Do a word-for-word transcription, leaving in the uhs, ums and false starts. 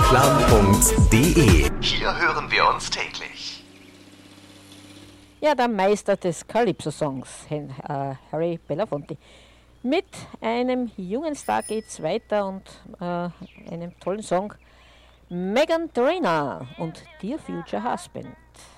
plan punkt de. Hier hören wir uns täglich. Ja, der Meister des Calypso-Songs, äh, Harry Belafonte. Mit einem jungen Star geht's weiter und äh, einem tollen Song. Meghan Trainor und Dear Future Husband.